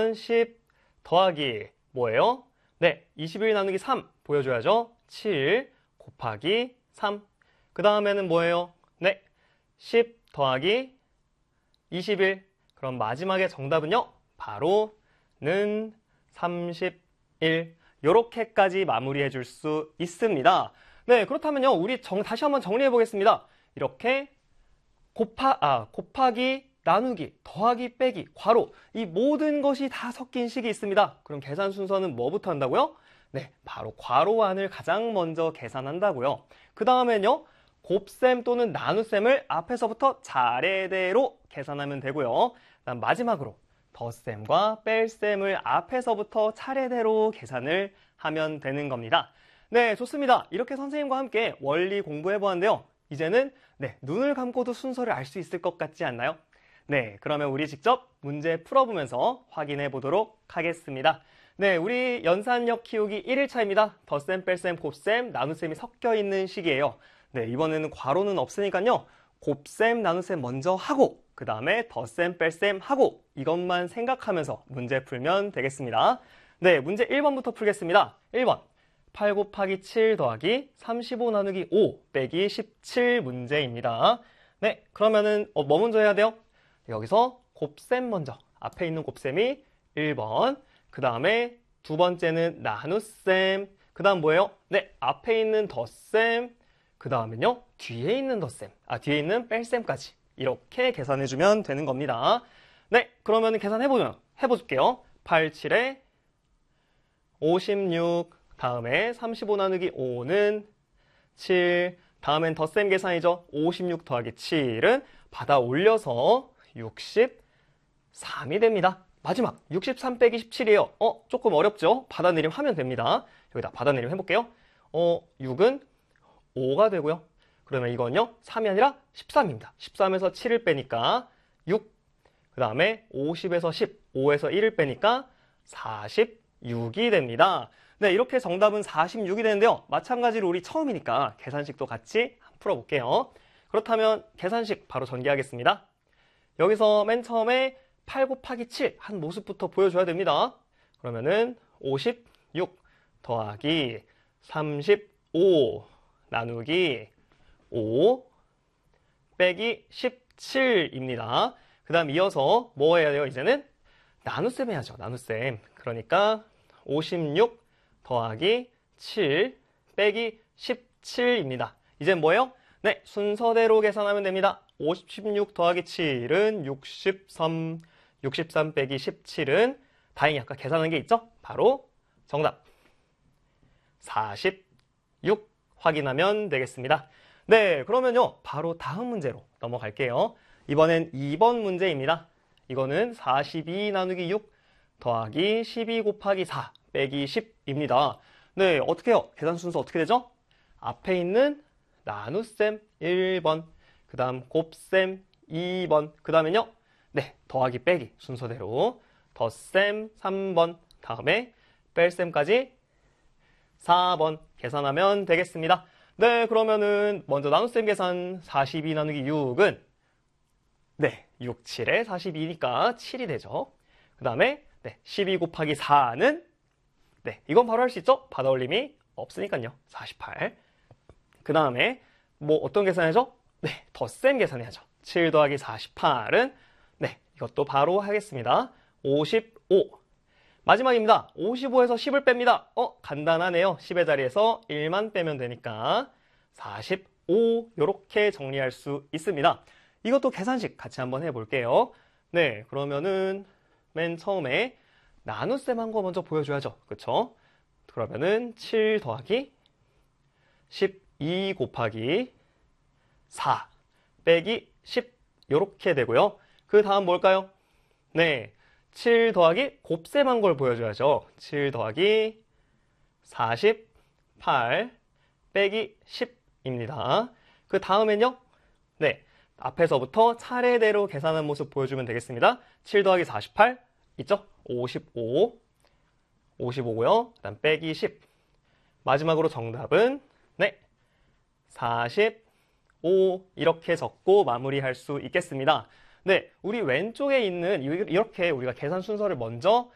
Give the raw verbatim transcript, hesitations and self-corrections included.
그러면 십 더하기 뭐예요? 네, 이십일 나누기 삼 보여줘야죠. 칠 곱하기 삼. 그 다음에는 뭐예요? 네, 십 더하기 이십일. 그럼 마지막에 정답은요? 바로는 삼십일. 요렇게까지 마무리해 줄 수 있습니다. 네, 그렇다면요. 우리 정, 다시 한번 정리해 보겠습니다. 이렇게 곱하, 아, 곱하기, 나누기, 더하기, 빼기, 괄호. 이 모든 것이 다 섞인 식이 있습니다. 그럼 계산 순서는 뭐부터 한다고요? 네, 바로 괄호 안을 가장 먼저 계산한다고요. 그 다음엔요. 곱셈 또는 나눗셈을 앞에서부터 차례대로 계산하면 되고요. 그다음 마지막으로 덧셈과 뺄셈을 앞에서부터 차례대로 계산을 하면 되는 겁니다. 네, 좋습니다. 이렇게 선생님과 함께 원리 공부해 보았는데요. 이제는 네, 눈을 감고도 순서를 알 수 있을 것 같지 않나요? 네, 그러면 우리 직접 문제 풀어보면서 확인해 보도록 하겠습니다. 네, 우리 연산력 키우기 일 일차입니다. 덧셈, 뺄셈, 곱셈, 나눗셈이 섞여 있는 식이에요. 네, 이번에는 괄호는 없으니까요. 곱셈, 나눗셈 먼저 하고 그 다음에 덧셈, 뺄셈 하고 이것만 생각하면서 문제 풀면 되겠습니다. 네, 문제 일 번부터 풀겠습니다. 일 번. 팔 곱하기 칠 더하기 삼십오 나누기 오 빼기 십칠 문제입니다. 네, 그러면은 어, 뭐 먼저 해야 돼요? 여기서 곱셈 먼저. 앞에 있는 곱셈이 일 번. 그 다음에 두 번째는 나눗셈. 그 다음 뭐예요? 네, 앞에 있는 덧셈. 그 다음은요, 뒤에 있는 덧셈. 아, 뒤에 있는 뺄셈까지. 이렇게 계산해주면 되는 겁니다. 네, 그러면 계산해보면, 해볼게요. 팔, 칠에 오십육. 다음에 삼십오 나누기 오는 칠. 다음엔 덧셈 계산이죠. 오십육 더하기 칠은 받아 올려서 육십삼이 됩니다. 마지막 육십삼 빼기 십칠이에요. 어, 조금 어렵죠? 받아내림 하면 됩니다. 여기다 받아내림 해볼게요. 어, 육은 오가 되고요. 그러면 이건요, 삼이 아니라 십삼입니다. 십삼에서 칠을 빼니까 육. 그 다음에 오십에서 십, 오에서 일을 빼니까 사십육이 됩니다. 네, 이렇게 정답은 사십육이 되는데요. 마찬가지로 우리 처음이니까 계산식도 같이 풀어볼게요. 그렇다면 계산식 바로 전개하겠습니다. 여기서 맨 처음에 팔 곱하기 칠 한 모습부터 보여줘야 됩니다. 그러면은 오십육 더하기 삼십오 나누기 오 빼기 십칠입니다. 그 다음 이어서 뭐 해야 돼요? 이제는 나눗셈 해야죠. 나눗셈. 그러니까 오십육 더하기 칠 빼기 십칠입니다. 이젠 뭐예요? 네, 순서대로 계산하면 됩니다. 오십육 더하기 칠은 육십삼, 육십삼 빼기 십칠은 다행히 아까 계산한 게 있죠? 바로 정답 사십육 확인하면 되겠습니다. 네, 그러면요 바로 다음 문제로 넘어갈게요. 이번엔 이 번 문제입니다. 이거는 사십이 나누기 육 더하기 십이 곱하기 사 빼기 십입니다. 네, 어떻게 해요? 계산 순서 어떻게 되죠? 앞에 있는 나눗셈 일 번, 그 다음 곱셈 이 번, 그 다음에는요, 네, 더하기 빼기 순서대로 덧셈 삼 번, 다음에 뺄셈까지 사 번 계산하면 되겠습니다. 네, 그러면은 먼저 나눗셈 계산 사십이 나누기 육은 네, 육, 칠에 사십이니까 칠이 되죠. 그 다음에 네, 십이 곱하기 사는 네, 이건 바로 할 수 있죠? 받아올림이 없으니까요. 사십팔. 그 다음에 뭐 어떤 계산이죠? 네, 덧셈 계산해야죠. 칠 더하기 사십팔은 네, 이것도 바로 하겠습니다. 오십오. 마지막입니다. 오십오에서 십을 뺍니다. 어, 간단하네요. 십의 자리에서 일만 빼면 되니까 사십오 이렇게 정리할 수 있습니다. 이것도 계산식 같이 한번 해볼게요. 네, 그러면은 맨 처음에 나눗셈 한 거 먼저 보여줘야죠. 그쵸? 그러면은 칠 더하기 십이 곱하기 사 빼기 십 이렇게 되고요. 그 다음 뭘까요? 네, 칠 더하기 곱셈 한 걸 보여줘야죠. 칠 더하기 사십팔 빼기 십입니다. 그 다음엔요. 네, 앞에서부터 차례대로 계산한 모습 보여주면 되겠습니다. 칠 더하기 사십팔 있죠? 오십오, 오십오고요. 그 다음 빼기 십. 마지막으로 정답은 네, 사십오 이렇게 적고 마무리할 수 있겠습니다. 네, 우리 왼쪽에 있는 이렇게 우리가 계산 순서를 먼저